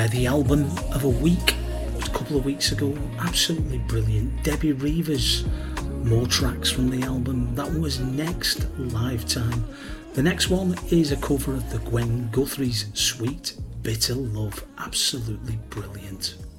Yeah, the album of a week, a couple of weeks ago, absolutely brilliant. Debbie Reivers, more tracks from the album. That was Next Lifetime. The next one is a cover of the Gwen Guthrie's Sweet Bitter Love, absolutely brilliant.